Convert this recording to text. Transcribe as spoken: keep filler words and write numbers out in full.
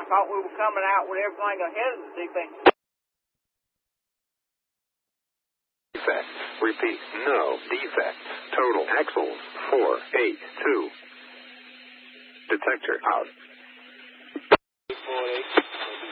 thought we were coming out with everything ahead of the defense. Defect. Repeat. No defect. Total axles four eight two. Detector out.